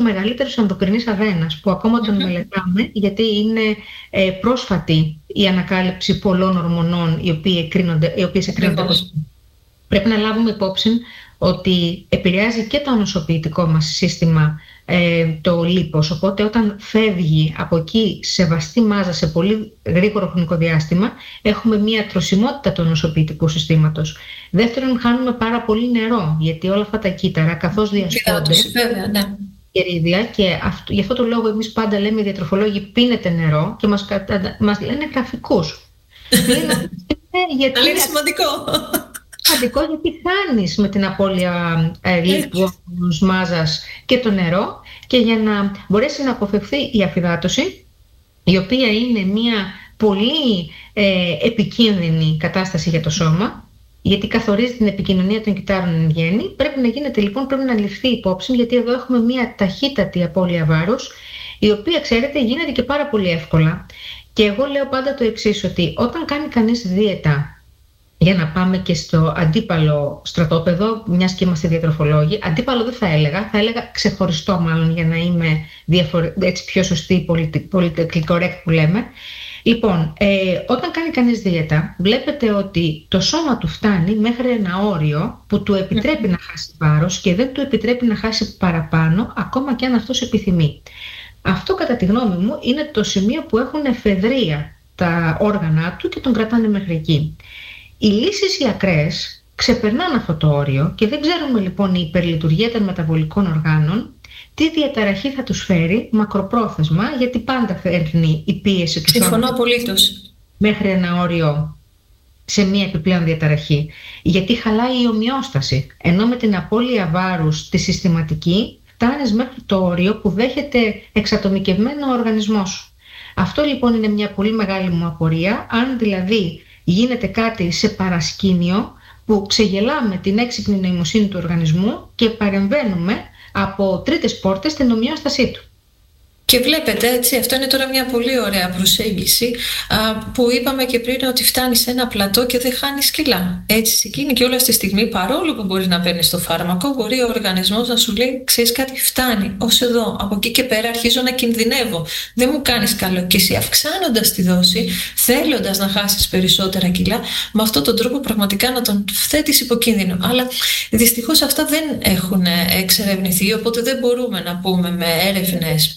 μεγαλύτερος ενδοκρινής αδένας, που ακόμα τον μελετάμε, γιατί είναι πρόσφατη η ανακάλυψη πολλών ορμονών οι οποίες εκρίνονται. Πρέπει να λάβουμε υπόψη ότι επηρεάζει και το ανοσοποιητικό μας σύστημα το λίπος, οπότε όταν φεύγει από εκεί σε βαστή μάζα σε πολύ γρήγορο χρονικό διάστημα, έχουμε μία τρωσιμότητα του ανοσοποιητικού συστήματος. Δεύτερον, χάνουμε πάρα πολύ νερό, γιατί όλα αυτά τα κύτταρα καθώς διασπώνται κερίδια, και γι' αυτό το λόγο εμείς πάντα λέμε οι διατροφολόγοι πίνετε νερό και μας λένε γραφικούς. Γιατί είναι σημαντικό. Σημαντικό, γιατί χάνεις με την απώλεια λίπους, μάζας και το νερό, και για να μπορέσει να αποφευθεί η αφυδάτωση, η οποία είναι μια πολύ επικίνδυνη κατάσταση για το σώμα, γιατί καθορίζει την επικοινωνία των κυττάρων εν γέννη, πρέπει να γίνεται λοιπόν, πρέπει να ληφθεί υπόψη, γιατί εδώ έχουμε μια ταχύτατη απώλεια βάρους, η οποία, ξέρετε, γίνεται και πάρα πολύ εύκολα. Και εγώ λέω πάντα το εξής, ότι όταν κάνει κανείς δίαιτα, για να πάμε και στο αντίπαλο στρατόπεδο, μιας και είμαστε διατροφολόγοι, αντίπαλο δεν θα έλεγα ξεχωριστό μάλλον, για να είμαι έτσι πιο σωστή, politically correct που λέμε. Λοιπόν, όταν κάνει κανείς δίαιτα, βλέπετε ότι το σώμα του φτάνει μέχρι ένα όριο που του επιτρέπει να χάσει βάρος και δεν του επιτρέπει να χάσει παραπάνω, ακόμα και αν αυτός επιθυμεί. Αυτό, κατά τη γνώμη μου, είναι το σημείο που έχουν εφεδρεία τα όργανα του και τον κρατάνε μέχρι εκεί. Οι λύσεις οι ακραίες ξεπερνάνε αυτό το όριο και δεν ξέρουμε λοιπόν η υπερλειτουργία των μεταβολικών οργάνων τι διαταραχή θα τους φέρει μακροπρόθεσμα, γιατί πάντα φέρνει η πίεση του σώματος μέχρι ένα όριο σε μία επιπλέον διαταραχή, γιατί χαλάει η ομοιόσταση, ενώ με την απώλεια βάρους τη συστηματική φτάνεις μέχρι το όριο που δέχεται εξατομικευμένο ο οργανισμός σου. Αυτό λοιπόν είναι μια πολύ μεγάλη μου απορία, αν δηλαδή γίνεται κάτι σε παρασκήνιο που ξεγελάμε την έξυπνη νοημοσύνη του οργανισμού και παρεμβαίνουμε από τρίτες πόρτες στην ομοιόστασή του. Και βλέπετε, έτσι, αυτό είναι τώρα μια πολύ ωραία προσέγγιση που είπαμε και πριν, ότι φτάνει σε ένα πλατό και δεν χάνεις κιλά. Έτσι, σε εκείνη και όλα στη στιγμή, παρόλο που μπορεί να παίρνεις το φάρμακο, μπορεί ο οργανισμός να σου λέει: ξέρεις κάτι, φτάνει ως εδώ. Από εκεί και πέρα αρχίζω να κινδυνεύω. Δεν μου κάνεις καλό. Και εσύ, αυξάνοντας τη δόση, θέλοντας να χάσεις περισσότερα κιλά, με αυτόν τον τρόπο πραγματικά να τον θέτεις υποκίνδυνο. Αλλά δυστυχώς αυτά δεν έχουν εξερευνηθεί, οπότε δεν μπορούμε να πούμε με έρευνες.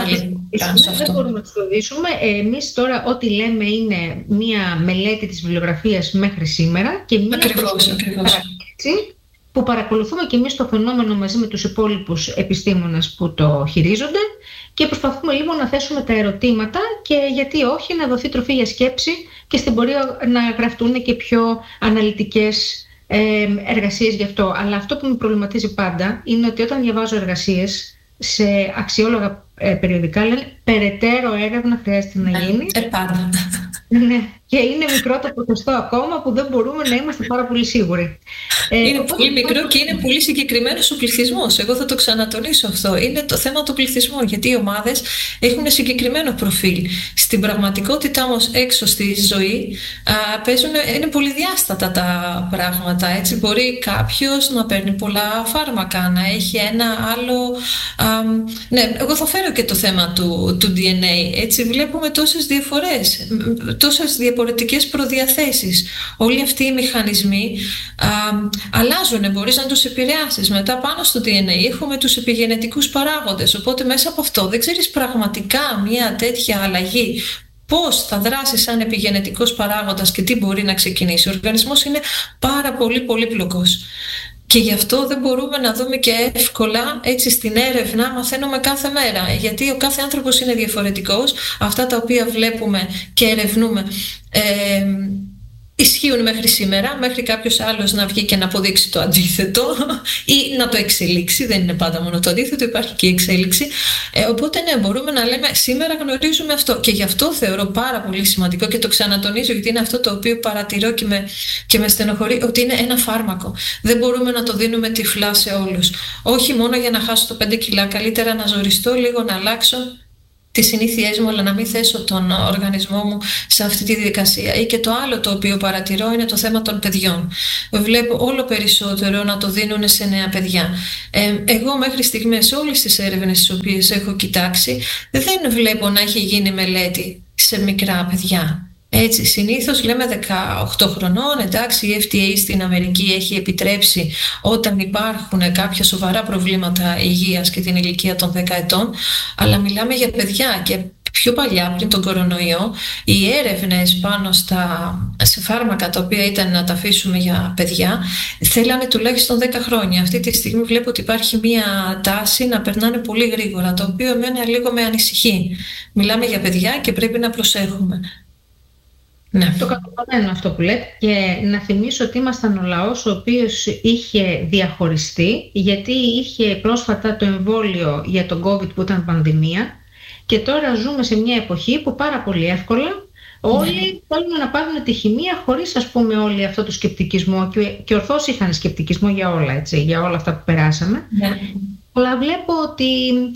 Δεν μπορούμε να το φροντίσουμε. Εμείς τώρα ό,τι λέμε είναι μία μελέτη της βιβλιογραφίας μέχρι σήμερα και μία παρακολούθηση που παρακολουθούμε και εμείς το φαινόμενο μαζί με τους υπόλοιπους επιστήμονες που το χειρίζονται και προσπαθούμε λίγο να θέσουμε τα ερωτήματα και γιατί όχι να δοθεί τροφή για σκέψη και στην πορεία να γραφτούν και πιο αναλυτικές εργασίες γι' αυτό. Αλλά αυτό που με προβληματίζει πάντα είναι ότι όταν διαβάζω εργασίες σε αξιόλογα περιοδικά λένε περαιτέρω έρευνα χρειάζεται να γίνει. Πάντα. Ναι. Και είναι μικρό το ποσοστό ακόμα που δεν μπορούμε να είμαστε πάρα πολύ σίγουροι. Είναι πολύ μικρό και είναι πολύ συγκεκριμένος ο πληθυσμός. Εγώ θα το ξανατονίσω αυτό. Είναι το θέμα του πληθυσμού, γιατί οι ομάδες έχουν συγκεκριμένο προφίλ. Στην πραγματικότητα όμως έξω στη ζωή είναι πολυδιάστατα τα πράγματα. Έτσι, μπορεί κάποιος να παίρνει πολλά φάρμακα, να έχει ένα άλλο... Ναι, εγώ θα φέρω και το θέμα του DNA. Έτσι, βλέπουμε τόσες διαφορές, τόσες διαφορετικές προδιαθέσεις. Όλοι αυτοί οι μηχανισμοί αλλάζουν, μπορείς να τους επηρεάσεις. Μετά πάνω στο DNA έχουμε τους επιγενετικούς παράγοντες, οπότε μέσα από αυτό δεν ξέρεις πραγματικά μια τέτοια αλλαγή πώς θα δράσει σαν επιγενετικός παράγοντας και τι μπορεί να ξεκινήσει. Ο οργανισμός είναι πάρα πολύ πολύπλοκος. Και γι' αυτό δεν μπορούμε να δούμε και εύκολα, έτσι, στην έρευνα μαθαίνουμε κάθε μέρα. Γιατί ο κάθε άνθρωπος είναι διαφορετικός. Αυτά τα οποία βλέπουμε και ερευνούμε ισχύουν μέχρι σήμερα, μέχρι κάποιος άλλος να βγει και να αποδείξει το αντίθετο ή να το εξελίξει. Δεν είναι πάντα μόνο το αντίθετο, υπάρχει και η εξέλιξη. Οπότε ναι, μπορούμε να λέμε σήμερα γνωρίζουμε αυτό. Και γι' αυτό θεωρώ πάρα πολύ σημαντικό και το ξανατονίζω, γιατί είναι αυτό το οποίο παρατηρώ και με στενοχωρεί, ότι είναι ένα φάρμακο. Δεν μπορούμε να το δίνουμε τυφλά σε όλους. Όχι μόνο για να χάσω το 5 κιλά, καλύτερα να ζοριστώ λίγο, να αλλάξω τις συνήθειές μου, αλλά να μην θέσω τον οργανισμό μου σε αυτή τη διαδικασία. Ή και το άλλο το οποίο παρατηρώ είναι το θέμα των παιδιών. Βλέπω όλο περισσότερο να το δίνουν σε νέα παιδιά. Εγώ μέχρι στιγμές όλες τις έρευνες τις οποίες έχω κοιτάξει δεν βλέπω να έχει γίνει μελέτη σε μικρά παιδιά. Έτσι, συνήθως λέμε 18 χρονών, εντάξει, η FDA στην Αμερική έχει επιτρέψει όταν υπάρχουν κάποια σοβαρά προβλήματα υγείας και την ηλικία των 10 ετών, αλλά μιλάμε για παιδιά και πιο παλιά πριν τον κορονοϊό, οι έρευνες πάνω σε φάρμακα τα οποία ήταν να τα αφήσουμε για παιδιά θέλανε τουλάχιστον 10 χρόνια. Αυτή τη στιγμή βλέπω ότι υπάρχει μία τάση να περνάνε πολύ γρήγορα, το οποίο εμένα λίγο με ανησυχεί. Μιλάμε για παιδιά και πρέπει να προσέχουμε. Ναι. Το καταλαβαίνω αυτό που λέτε και να θυμίσω ότι ήμασταν ο λαός ο οποίος είχε διαχωριστεί γιατί είχε πρόσφατα το εμβόλιο για τον COVID που ήταν πανδημία και τώρα ζούμε σε μια εποχή που πάρα πολύ εύκολα όλοι θέλουν να πάρουν τη χημεία χωρίς ας πούμε όλο αυτό το σκεπτικισμό και ορθώς είχαν σκεπτικισμό για όλα, έτσι, για όλα αυτά που περάσαμε. Αλλά βλέπω ότι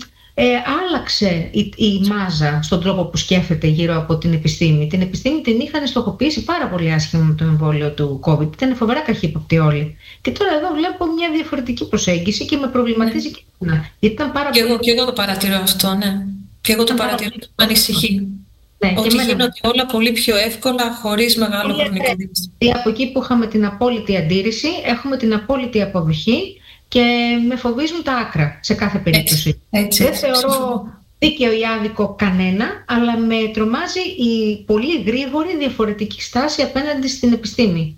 άλλαξε η μάζα στον τρόπο που σκέφτεται γύρω από την επιστήμη. Την επιστήμη την είχαν στοχοποιήσει πάρα πολύ άσχημα με το εμβόλιο του COVID. Ήταν φοβερά καχύποπτοι όλοι. Και τώρα εδώ βλέπω μια διαφορετική προσέγγιση και με προβληματίζει και εμένα. Και εγώ το παρατηρώ αυτό, ναι. Και εγώ το παρατηρώ, ανησυχεί. Ναι, ότι γίνονται όλα πολύ πιο εύκολα, χωρίς μεγάλο χρονικό διάστημα. Από εκεί που είχαμε την απόλυτη αντίρρηση, έχουμε την απόλυτη αποδοχή. Και με φοβίζουν τα άκρα σε κάθε περίπτωση. Δεν θεωρώ δίκαιο ή άδικο κανένα, αλλά με τρομάζει η πολύ γρήγορη διαφορετική στάση απέναντι στην επιστήμη.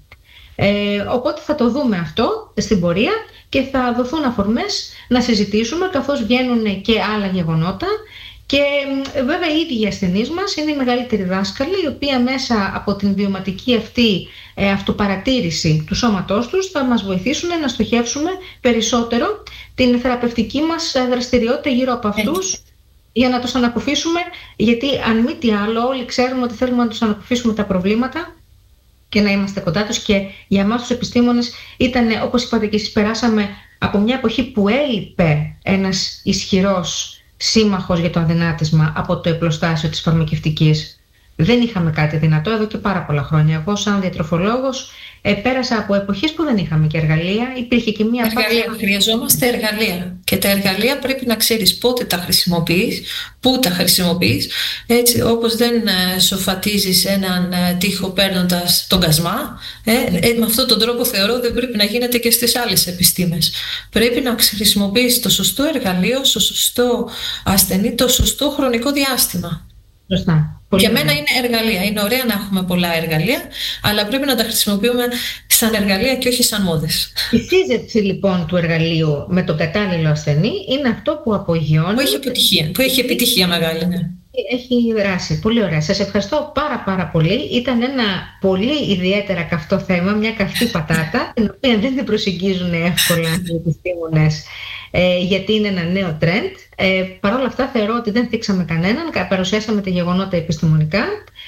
Οπότε θα το δούμε αυτό στην πορεία και θα δοθούν αφορμές να συζητήσουμε καθώς βγαίνουν και άλλα γεγονότα. Και βέβαια οι ίδιοι ασθενείς μας είναι η μεγαλύτερη δάσκαλη, η οποία μέσα από την βιωματική αυτή αυτοπαρατήρηση του σώματός τους θα μας βοηθήσουν να στοχεύσουμε περισσότερο την θεραπευτική μας δραστηριότητα γύρω από αυτούς για να τους ανακουφίσουμε, γιατί αν μη τι άλλο όλοι ξέρουμε ότι θέλουμε να τους ανακουφίσουμε τα προβλήματα και να είμαστε κοντά τους και για εμάς τους επιστήμονες ήταν, όπως είπατε και εσείς, περάσαμε από μια εποχή που έλειπε ένας ισχυρός σύμμαχος για το αδυνάτισμα από το επλοστάσιο της φαρμακευτικής. Δεν είχαμε κάτι δυνατό εδώ και πάρα πολλά χρόνια. Εγώ σαν διατροφολόγος πέρασα από εποχές που δεν είχαμε και εργαλεία. Υπήρχε και μια Χρειαζόμαστε εργαλεία. Και τα εργαλεία πρέπει να ξέρεις πότε τα χρησιμοποιείς, πού τα χρησιμοποιείς. Έτσι, όπως δεν σοφατίζεις έναν τοίχο παίρνοντας τον κασμά, με αυτόν τον τρόπο θεωρώ δεν πρέπει να γίνεται και στις άλλες επιστήμες. Πρέπει να χρησιμοποιείς το σωστό εργαλείο, στο σωστό ασθενή, το σωστό χρονικό διάστημα. Σωστά. Για μένα είναι εργαλεία. Είναι ωραία να έχουμε πολλά εργαλεία, αλλά πρέπει να τα χρησιμοποιούμε σαν εργαλεία και όχι σαν μόδες. Η σύζευξη λοιπόν του εργαλείου με τον κατάλληλο ασθενή είναι αυτό που απογειώνει. Που έχει επιτυχία μεγάλη, ναι. Έχει δράσει. Πολύ ωραία. Σας ευχαριστώ πάρα πολύ. Ήταν ένα πολύ ιδιαίτερα καυτό θέμα, μια καυτή πατάτα, την οποία δεν την προσεγγίζουν εύκολα οι επιστήμονες, γιατί είναι ένα νέο τρέντ. Παρ' όλα αυτά θεωρώ ότι δεν θίξαμε κανέναν, παρουσιάσαμε τα γεγονότα επιστημονικά.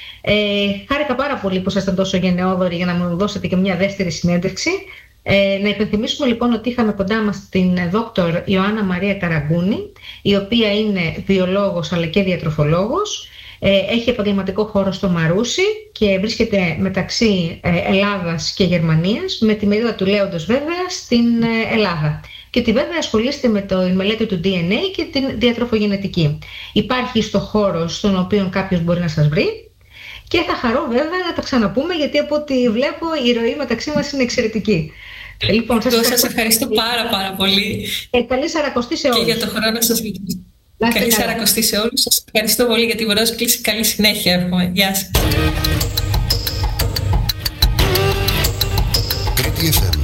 Χάρηκα πάρα πολύ που ήσασταν τόσο γενναιόδοροι για να μου δώσετε και μια δεύτερη συνέντευξη. Να υπενθυμίσουμε λοιπόν ότι είχαμε κοντά μας την Δόκτωρ Ιωάννα Μαρία Καραγκούνη, η οποία είναι βιολόγος αλλά και διατροφολόγος. Έχει επαγγελματικό χώρο στο Μαρούσι και βρίσκεται μεταξύ Ελλάδας και Γερμανίας, με τη μερίδα του Λέοντος βέβαια στην Ελλάδα. Και τη βέβαια ασχολείστε με τη μελέτη του DNA και την διατροφογενετική. Υπάρχει στο χώρο στον οποίο κάποιος μπορεί να σας βρει. Και θα χαρώ βέβαια να τα ξαναπούμε, γιατί από ό,τι βλέπω η ροή μεταξύ μας είναι εξαιρετική. Λοιπόν, σας ευχαριστώ πάρα πολύ. Καλή Σαρακοστή σε όλους. Και για το χρόνο σας. Καλή Σαρακοστή σε όλους. Σας ευχαριστώ πολύ για την πρόσκληση. Καλή συνέχεια εύχομαι. Γεια σας. Κρήτη FM.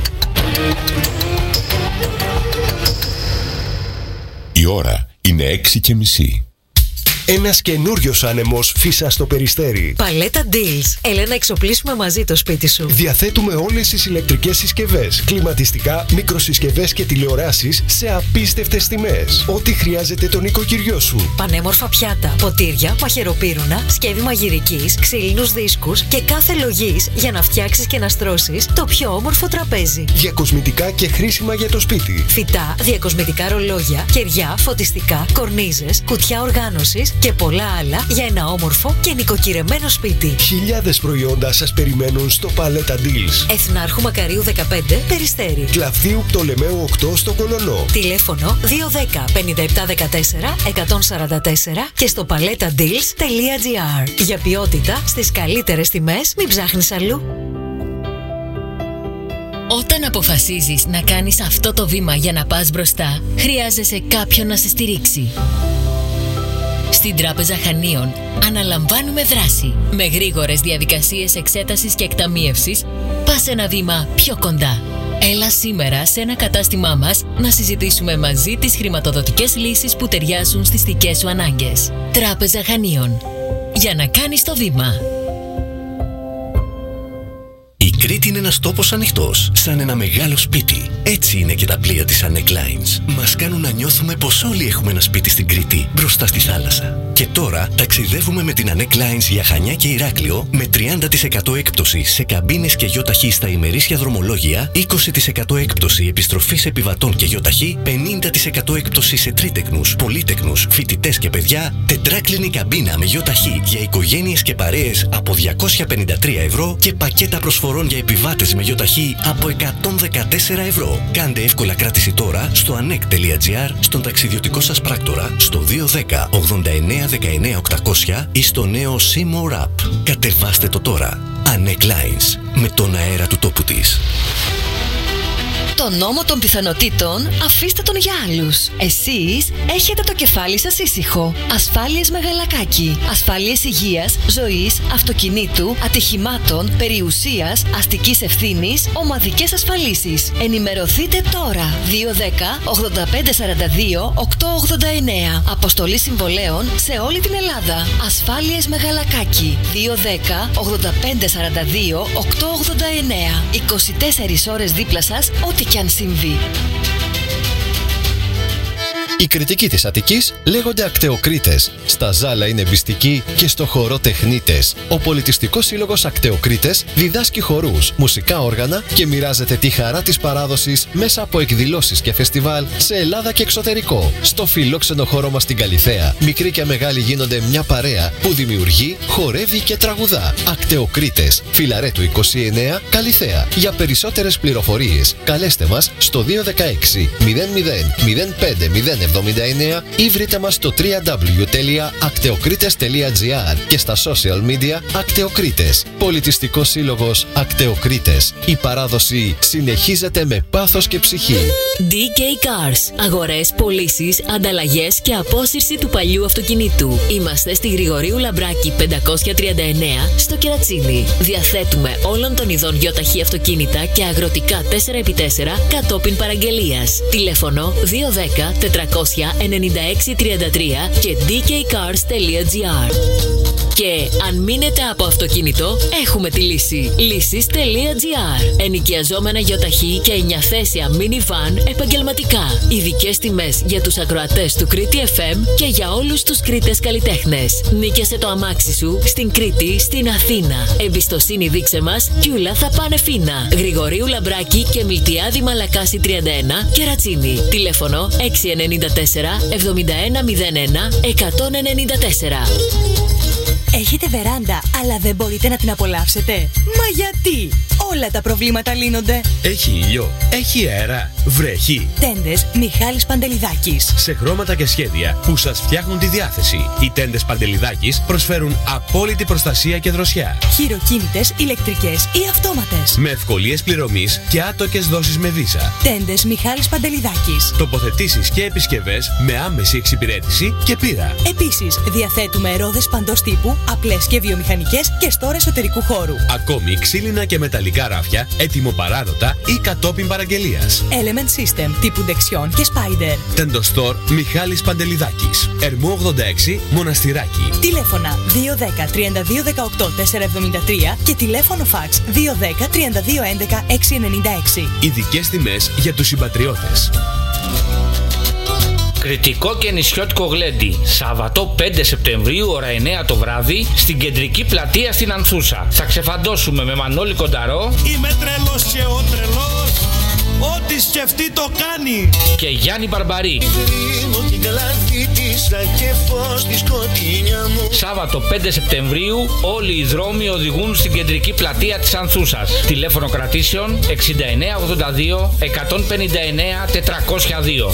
Η ώρα είναι 6:30. Ένας καινούριος άνεμος φύσα στο Περιστέρι. Παλέτα Deals. Έλα να εξοπλίσουμε μαζί το σπίτι σου. Διαθέτουμε όλες τις ηλεκτρικές συσκευές, κλιματιστικά, μικροσυσκευές και τηλεοράσεις σε απίστευτες τιμές. Ό,τι χρειάζεται το νοικοκυριό σου. Πανέμορφα πιάτα, ποτήρια, μαχαιροπύρουνα, σκεύη μαγειρικής, ξύλινους δίσκους και κάθε λογής για να φτιάξεις και να στρώσεις το πιο όμορφο τραπέζι. Διακοσμητικά και χρήσιμα για το σπίτι. Φυτά, διακοσμητικά ρολόγια, κεριά, φωτιστικά, κορνίζες, κουτιά οργάνωσης και πολλά άλλα για ένα όμορφο και νοικοκυρεμένο σπίτι. Χιλιάδες προϊόντα σας περιμένουν στο Paletta Deals. Εθνάρχου Μακαρίου 15, Περιστέρι. Κλαφτίου Πτολεμαίου 8 στο Κολωνό. Τηλέφωνο 210 5714 144 και στο palettadeals.gr. Για ποιότητα στις καλύτερες τιμές, μην ψάχνεις αλλού. Όταν αποφασίζεις να κάνεις αυτό το βήμα για να πας μπροστά, χρειάζεσαι κάποιον να σε στηρίξει. Στην Τράπεζα Χανίων αναλαμβάνουμε δράση. Με γρήγορες διαδικασίες εξέτασης και εκταμίευσης, πας ένα βήμα πιο κοντά. Έλα σήμερα σε ένα κατάστημά μας να συζητήσουμε μαζί τις χρηματοδοτικές λύσεις που ταιριάζουν στις δικές σου ανάγκες. Τράπεζα Χανίων. Για να κάνεις το βήμα. Η Κρήτη είναι ένας τόπος ανοιχτός, σαν ένα μεγάλο σπίτι. Έτσι είναι και τα πλοία της Anek Lines. Μας κάνουν να νιώθουμε πως όλοι έχουμε ένα σπίτι στην Κρήτη, μπροστά στη θάλασσα. Και τώρα ταξιδεύουμε με την Anek Lines για Χανιά και Ηράκλειο με 30% έκπτωση σε καμπίνες και γιοταχή στα ημερήσια δρομολόγια, 20% έκπτωση επιστροφής επιβατών και γιοταχή, 50% έκπτωση σε τρίτεκνους, πολύτεκνους, φοιτητές και παιδιά, τετράκλινη καμπίνα με γιοταχή για οικογένειες και παρέες από 253 ευρώ και πακέτα προσφορών για επιβάτες με γιοταχή από 114 ευρώ. Κάντε εύκολα κράτηση τώρα στο anek.gr, στον ταξιδιωτικό σας πράκτορα, στο 210 89 19 800 ή στο νέο Seymour App. Κατεβάστε το τώρα. Anek Lines, με τον αέρα του τόπου της. Το νόμο των πιθανότητων αφήστε τον για άλλους. Εσείς έχετε το κεφάλι σας ήσυχο. Ασφάλειες Μεγαλακάκη. Ασφάλειες υγείας, ζωής, αυτοκινήτου, ατυχημάτων, περιουσίας, αστικής ευθύνης, ομαδικές ασφαλίσεις. Ενημερωθείτε τώρα. 210 85 42 889. Αποστολή συμβολέων σε όλη την Ελλάδα. Ασφάλειες Μεγαλακάκη. 210 85 42 889. 24 ώρες δίπλα σας, ό,τι κι αν συμβεί. Οι κριτικοί της Αττικής λέγονται Ακτεοκρίτες. Στα Ζάλα είναι μπιστικοί και στο χορό τεχνίτες. Ο Πολιτιστικός Σύλλογος Ακτεοκρίτες διδάσκει χορούς, μουσικά όργανα και μοιράζεται τη χαρά της παράδοσης μέσα από εκδηλώσεις και φεστιβάλ σε Ελλάδα και εξωτερικό. Στο φιλόξενο χώρο μας στην Καλιθέα, μικροί και μεγάλοι γίνονται μια παρέα που δημιουργεί, χορεύει και τραγουδά. Ακτεοκρίτες, Φιλαρέτου 29, Καλιθέα. Για περισσότερες πληροφορίες καλέστε μας στο 216 00 05 079 ή βρείτε μας στο www.akteokrites.gr και στα social media Ακτεοκρίτες. Πολιτιστικός Σύλλογος Ακτεοκρίτες. Η παράδοση συνεχίζεται με πάθος και ψυχή. DK Cars. Αγορές, πωλήσεις, ανταλλαγές και απόσυρση του παλιού αυτοκινήτου. Είμαστε στη Γρηγορίου Λαμπράκη 539 στο Κερατσίνι. Διαθέτουμε όλων των ειδών γιοταχή αυτοκίνητα και αγροτικά 4x4 κατόπιν παραγγελίας. Τηλέφωνο 210 496 33 και dkcars.gr. Και αν μείνετε από αυτοκίνητο, έχουμε τη λύση. Λύσεις.gr. Ενοικιαζόμενα γιοταχή και 9θέσια minivan επαγγελματικά. Ειδικές τιμές για τους ακροατές του Κρήτη FM και για όλους τους Κρήτες καλλιτέχνες. Νίκιασε το αμάξι σου στην Κρήτη, στην Αθήνα. Εμπιστοσύνη δείξε μας κι ούλα θα πάνε φίνα. Γρηγορίου Λαμπράκη και Μιλτιάδη Μαλακάση 31, Κερατσίνι. Τηλέφωνο 694 7101 194. Έχετε βεράντα, αλλά δεν μπορείτε να την απολαύσετε? Μα γιατί? Όλα τα προβλήματα λύνονται. Έχει ήλιο, έχει αέρα, βρέχει. Τέντες Μιχάλης Παντελιδάκης. Σε χρώματα και σχέδια που σας φτιάχνουν τη διάθεση. Οι τέντες Παντελιδάκης προσφέρουν απόλυτη προστασία και δροσιά. Χειροκίνητες, ηλεκτρικές ή αυτόματες. Με ευκολίες πληρωμής και άτοκες δόσεις με Visa. Τέντες Μιχάλης Παντελιδάκης. Τοποθετήσεις και επισκευές με άμεση εξυπηρέτηση και πείρα. Επίσης, διαθέτουμε ρόδες παντός τύπου, απλές και βιομηχανικές και στόρ εσωτερικού χώρου. Ακόμη ξύλινα και μεταλλικά ράφια, έτοιμο παράδοτα ή κατόπιν παραγγελίας. Element System τύπου Dexion και Spider. Τεντοστόρ Μιχάλης Παντελιδάκης. Ερμού 86, Μοναστηράκι. Τηλέφωνα 210 32 18 473 και τηλέφωνο φαξ 210 32 11 696. Ειδικές τιμές για τους συμπατριώτες. Κρητικό και νησιώτικο γλέντι. Σάββατο 5 Σεπτεμβρίου, ώρα 9 το βράδυ, στην κεντρική πλατεία στην Ανθούσα. Θα ξεφαντώσουμε με Μανώλη Κονταρό. Είμαι τρελός και ο τρελός, ό,τι σκεφτεί το κάνει. Και Γιάννη Μπαρμπαρή. στη σκοτεινιά μου. Σάββατο 5 Σεπτεμβρίου όλοι οι δρόμοι οδηγούν στην κεντρική πλατεία της Ανθούσας. Τηλέφωνο κρατήσεων 6982 159 402.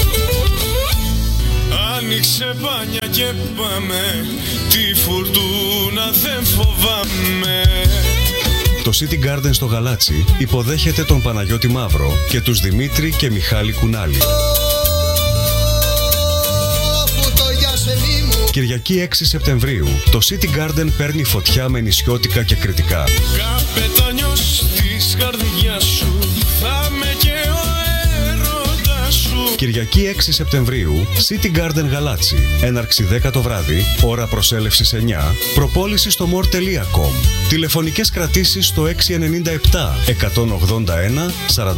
Άνοιξε μπάνια και πάμε, τη φουρτούνα δεν φοβάμαι. Το City Garden στο Γαλάτσι υποδέχεται τον Παναγιώτη Μαύρο και τους Δημήτρη και Μιχάλη Κουνάλη. Κυριακή 6 Σεπτεμβρίου, το City Garden παίρνει φωτιά με νησιώτικα και κριτικά. Καπετάνιος της καρδιάς σου, θα με και ο έρωτας σου. Κυριακή 6 Σεπτεμβρίου, City Garden Γαλάτσι. Έναρξη 10 το βράδυ, ώρα προσέλευσης 9, προπόληση στο more.com. Τηλεφωνικές κρατήσεις στο 697 181 40.